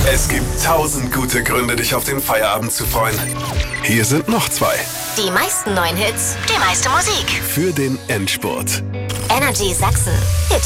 Es gibt 1000 gute Gründe, dich auf den Feierabend zu freuen. Hier sind noch 2. Die meisten neuen Hits, die meiste Musik. Für den Endspurt. Energy Sachsen. Hit